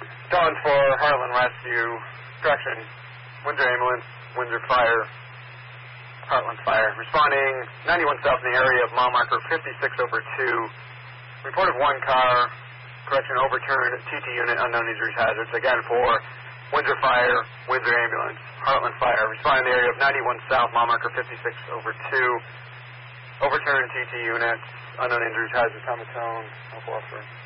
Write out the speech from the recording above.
Dawn for Heartland Rescue. Correction. Windsor Ambulance, Windsor Fire, Heartland Fire. Responding 91 South in the area of mile marker 56 over 2. Report of one car. Correction, overturned TT unit, unknown injuries hazards. Again for Windsor Fire, Windsor Ambulance, Heartland Fire. Responding in the area of 91 South, mile marker 56 over 2. Overturned TT units, unknown injuries hazards, Thomas Tone, North Officer.